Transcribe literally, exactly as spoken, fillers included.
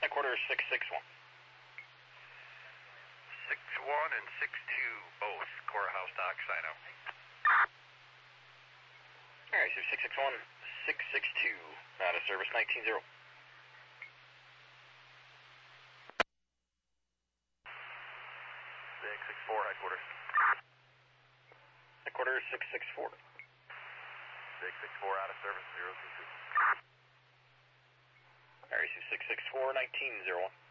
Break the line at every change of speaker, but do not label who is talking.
Headquarters six six one.
six one and six two, both. Courthouse Dock, Sino.
Alright, so six six one, six six two, out of service nineteen zero.
six six four, headquarters.
Headquarters six six four.
six six four, out of service, zero two two.
Alright, so six six four, nineteen zero one.